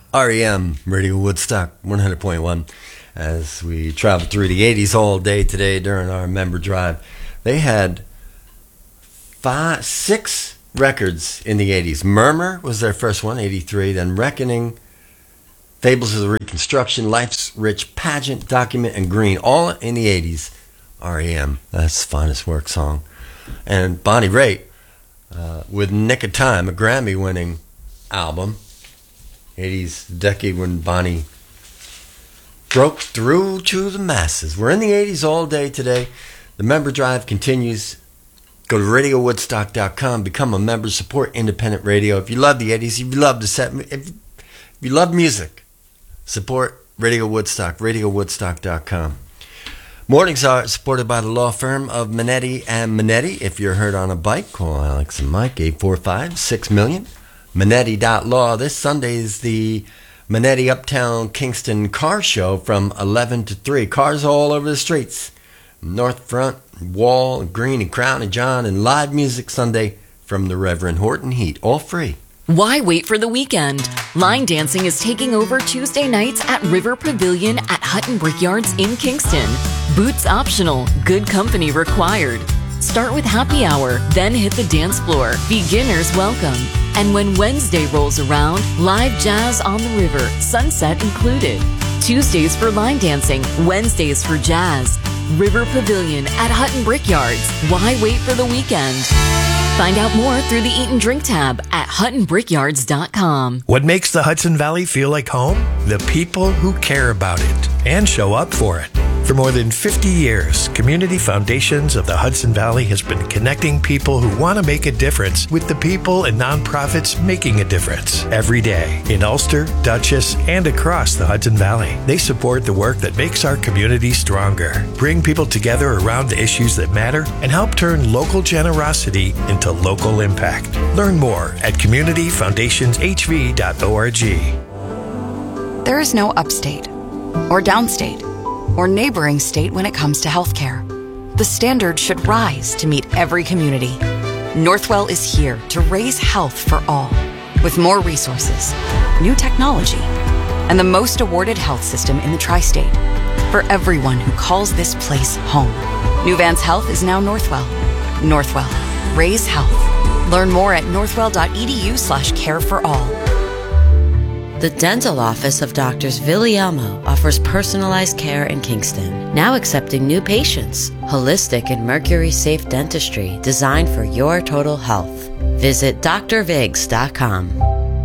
REM, Radio Woodstock 100.1. As we travel through the 80s all day today during our member drive, they had 6 records in the 80s. Murmur was their first one, 83. Then Reckoning, Fables of the Reconstruction, Life's Rich Pageant, Document, and Green, all in the 80s. REM, that's the finest work song. And Bonnie Raitt with Nick of Time, a Grammy-winning album. 80s, the decade when Bonnie broke through to the masses. We're in the 80s all day today. The member drive continues. Go to RadioWoodstock.com. Become a member. Support independent radio. If you love the 80s, if you love the set, if you love music, support Radio Woodstock. RadioWoodstock.com. Mornings are supported by the law firm of Minetti and Minetti. If you're hurt on a bike, call Alex and Mike, 845-6000000. Minetti.law. This Sunday is the Minetti Uptown Kingston Car Show from 11 to 3. Cars all over the streets. North Front, Wall, Green, and Crown, and John, and live music Sunday from the Reverend Horton Heat. All free. Why wait for the weekend? Line dancing is taking over Tuesday nights at River Pavilion at Hutton Brickyards in Kingston. Boots optional, good company required. Start with happy hour, then hit the dance floor. Beginners welcome. And when Wednesday rolls around, live jazz on the river, sunset included. Tuesdays for line dancing, Wednesdays for jazz. River Pavilion at Hutton Brickyards. Why wait for the weekend? Find out more through the Eat and Drink tab at HuttonBrickyards.com. What makes the Hudson Valley feel like home? The people who care about it and show up for it. For more than 50 years, Community Foundations of the Hudson Valley has been connecting people who want to make a difference with the people and nonprofits making a difference every day in Ulster, Dutchess, and across the Hudson Valley. They support the work that makes our community stronger, bring people together around the issues that matter, and help turn local generosity into local impact. Learn more at communityfoundationshv.org. There is no upstate or downstate or neighboring state when it comes to healthcare. The standard should rise to meet every community. Northwell is here to raise health for all, with more resources, new technology, and the most awarded health system in the tri-state for everyone who calls this place home. New Vance Health is now Northwell. Northwell, raise health. Learn more at northwell.edu/care-for-all. The dental office of Doctors Villiamo offers personalized care in Kingston, now accepting new patients. Holistic and mercury-safe dentistry designed for your total health. Visit drvigs.com.